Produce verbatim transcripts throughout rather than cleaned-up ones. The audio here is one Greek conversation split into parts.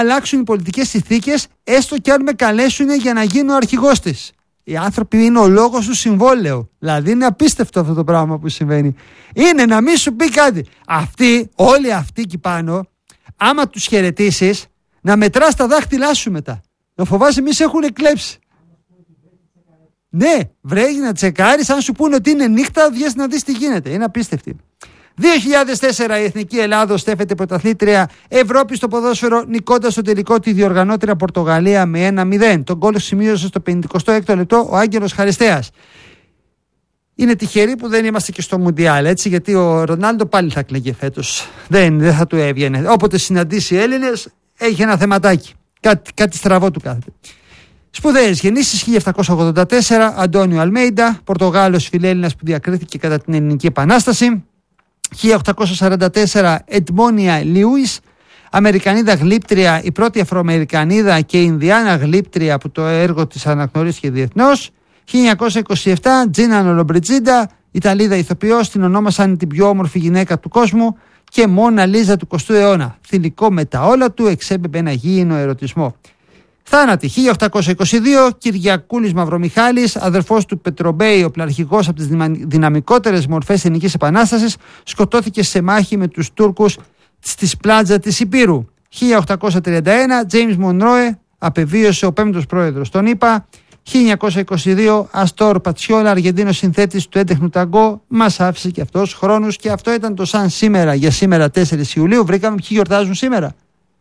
αλλάξουν οι πολιτικές συνθήκες, έστω και αν με καλέσουν για να γίνω αρχηγός της. Οι άνθρωποι είναι ο λόγος του συμβόλαιο. Δηλαδή είναι απίστευτο αυτό το πράγμα που συμβαίνει. Είναι να μην σου πει κάτι. Αυτοί, όλοι αυτοί εκεί πάνω, άμα τους χαιρετήσεις, να μετράς τα δάχτυλά σου μετά. Να φοβάσαι μη σε έχουν κλέψει. Ναι, βρέχει να τσεκάρεις, αν σου πούνε ότι είναι νύχτα, βγες να δεις τι γίνεται. Είναι απίστευτη. δύο χιλιάδες τέσσερα η Εθνική Ελλάδος στέφεται πρωταθλήτρια Ευρώπη στο ποδόσφαιρο, νικώντας στο τελικό τη διοργανώτρια Πορτογαλία με ένα μηδέν. Τον γκολ σημείωσε στο πενηκοστό έκτο λεπτό ο Άγγελος Χαριστέας. Είναι τυχεροί που δεν είμαστε και στο Μουντιάλ, έτσι, γιατί ο Ρονάλντο πάλι θα κλαίγε φέτος. Δεν, δεν θα του έβγαινε. Όποτε συναντήσει Έλληνες, έχει ένα θεματάκι. Κάτι, κάτι στραβό του κάθεται. Σπουδαίες γεννήσεις, χίλια επτακόσια ογδόντα τέσσερα, Αντώνιο Αλμέιντα, Πορτογάλος φιλέλληνας που διακρίθηκε κατά την Ελληνική Επανάσταση. χίλια οκτακόσια σαράντα τέσσερα, Εντμόνια Λιούις, Αμερικανίδα γλύπτρια, η πρώτη Αφροαμερικανίδα και Ινδιάνα γλύπτρια που το έργο της αναγνωρίστηκε διεθνώς. χίλια εννιακόσια είκοσι επτά, Τζίνα Λολομπριτζίντα, Ιταλίδα ηθοποιός, την ονόμασαν την πιο όμορφη γυναίκα του κόσμου και Μόνα Λίζα του εικοστού αιώνα. Θηλυκό με τα όλα του, εξέπεμπε ένα γήινο ερωτισμό. Θάνατη, χίλια οκτακόσια είκοσι δύο, Κυριακούλης Μαυρομιχάλης, αδερφός του Πετρομπέη, ο πλαρχικός από τις δυναμικότερες μορφές ελληνικής επανάστασης, σκοτώθηκε σε μάχη με τους Τούρκους στις πλάτζα της Υπήρου. χίλια οκτακόσια τριάντα ένα, Τζέιμς Μονρόε, απεβίωσε ο πέμπτος πρόεδρος των ΗΠΑ. χίλια εννιακόσια είκοσι δύο, Αστόρ Πατσιόλα, Αργεντίνος συνθέτης του έντεχνου ταγκό, μας άφησε και αυτός χρόνους και αυτό ήταν το σαν σήμερα. Για σήμερα τέσσερις Ιουλίου βρήκαμε ποιοι γιορτάζουν σήμερα.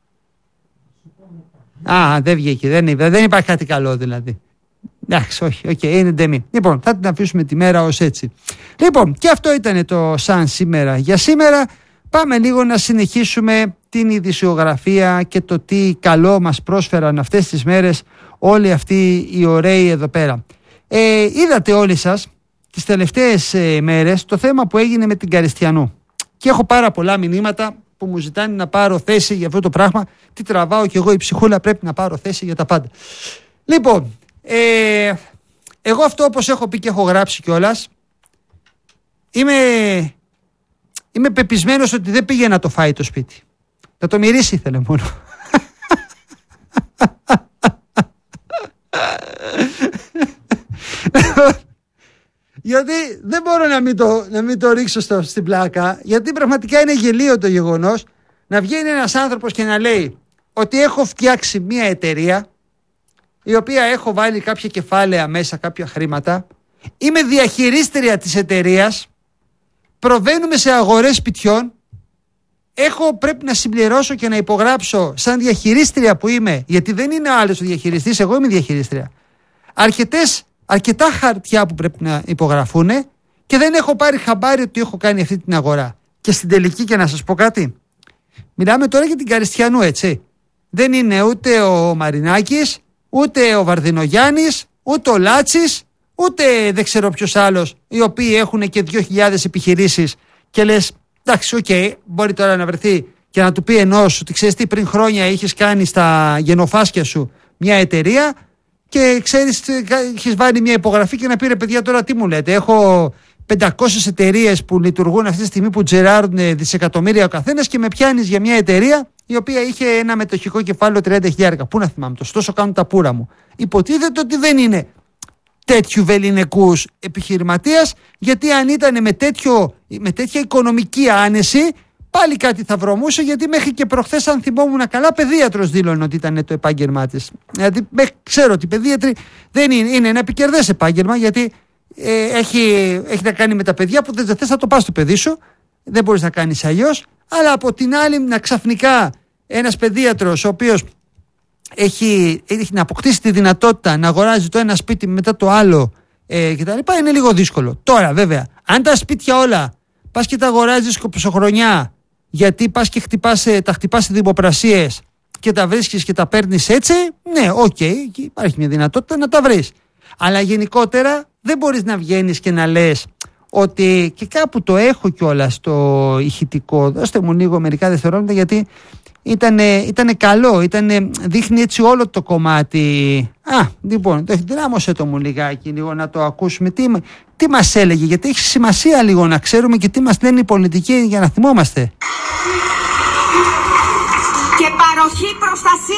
Α, δεν βγήκε, δεν, δεν υπάρχει κάτι καλό δηλαδή. Εντάξει, όχι, οκ, okay, είναι ντεμή. Λοιπόν, θα την αφήσουμε τη μέρα ως έτσι. Λοιπόν, και αυτό ήταν το σαν σήμερα. Για σήμερα πάμε λίγο να συνεχίσουμε την ειδησιογραφία και το τι καλό μας πρόσφεραν αυτές τις μέρες όλοι αυτοί οι ωραίοι εδώ πέρα. Ε, είδατε όλοι σας τις τελευταίες ε, μέρες το θέμα που έγινε με την Καριστιανού. Και έχω πάρα πολλά μηνύματα που μου ζητάνε να πάρω θέση για αυτό το πράγμα. Τι τραβάω κι εγώ η ψυχούλα, πρέπει να πάρω θέση για τα πάντα. Λοιπόν, ε, εγώ αυτό όπως έχω πει και έχω γράψει κιόλας, είμαι, είμαι πεπισμένος ότι δεν πήγε να το φάει το σπίτι. Να το μυρίσει ήθελε μόνο. Γιατί δεν μπορώ να μην το, να μην το ρίξω στο, στην πλάκα, γιατί πραγματικά είναι γελίο το γεγονός να βγαίνει ένας άνθρωπος και να λέει ότι έχω φτιάξει μια εταιρεία η οποία έχω βάλει κάποια κεφάλαια μέσα, κάποια χρήματα, είμαι διαχειρίστρια της εταιρείας, προβαίνουμε σε αγορές σπιτιών, έχω πρέπει να συμπληρώσω και να υπογράψω σαν διαχειρίστρια που είμαι, γιατί δεν είναι άλλος ο διαχειριστής, εγώ είμαι διαχειρίστρια, αρκετές αρκετά χαρτιά που πρέπει να υπογραφούν και δεν έχω πάρει χαμπάρι ότι έχω κάνει αυτή την αγορά. Και στην τελική, και να σας πω κάτι, μιλάμε τώρα για την Καριστιανού, έτσι. Δεν είναι ούτε ο Μαρινάκης, ούτε ο Βαρδινογιάννης, ούτε ο Λάτσης, ούτε δεν ξέρω ποιος άλλος, οι οποίοι έχουν και δύο χιλιάδες επιχειρήσεις και λες, εντάξει, οκ, okay, μπορεί τώρα να βρεθεί και να του πει ενός ότι ξέρεις τι, πριν χρόνια είχες κάνει στα γενοφάσκια σου μια εταιρεία και ξέρεις, έχεις βάλει μια υπογραφή και να πει ρε παιδιά τώρα τι μου λέτε, έχω πεντακόσιες εταιρείες που λειτουργούν αυτή τη στιγμή που τζεράρουν δισεκατομμύρια ο καθένας και με πιάνεις για μια εταιρεία η οποία είχε ένα μετοχικό κεφάλαιο τριάντα χιλιάδες. Πού να θυμάμαι, το τόσο κάνουν τα πουρα μου. Υποτίθεται ότι δεν είναι τέτοιου βεληνικούς επιχειρηματίας, γιατί αν ήταν με, τέτοιο, με τέτοια οικονομική άνεση πάλι κάτι θα βρωμούσε, γιατί μέχρι και προχθές, αν θυμόμουν καλά, παιδίατρος δήλωνε ότι ήταν το επάγγελμά της. Δηλαδή, ξέρω ότι οι παιδίατροι δεν είναι, είναι ένα επικερδές επάγγελμα, γιατί ε, έχει, έχει να κάνει με τα παιδιά που δεν θες να το πας στο παιδί σου, δεν μπορείς να κάνεις αλλιώς. Αλλά από την άλλη, να ξαφνικά ένας παιδίατρος, ο οποίος έχει, έχει να αποκτήσει τη δυνατότητα να αγοράζει το ένα σπίτι μετά το άλλο ε, κτλ., είναι λίγο δύσκολο. Τώρα, βέβαια, αν τα σπίτια όλα πας και τα αγοράζεις κοψοχρονιά, γιατί πας και χτυπάς, τα χτυπάς σε δημοπρασίες και τα βρίσκεις και τα παίρνεις έτσι, ναι, οκ, okay, υπάρχει μια δυνατότητα να τα βρεις. Αλλά γενικότερα δεν μπορείς να βγαίνεις και να λες ότι, και κάπου το έχω κιόλας στο ηχητικό, δώστε μου λίγο μερικά δευτερόλεπτα, γιατί ήτανε, ήτανε καλό, ήτανε, δείχνει έτσι όλο το κομμάτι. Α, λοιπόν, το δυνάμωσε το μου λιγάκι, λίγο να το ακούσουμε. Τι, τι μας έλεγε, γιατί έχει σημασία λίγο να ξέρουμε και τι μας λένε οι πολιτικοί για να θυμόμαστε. Και παρόλο Παροχή προστασία.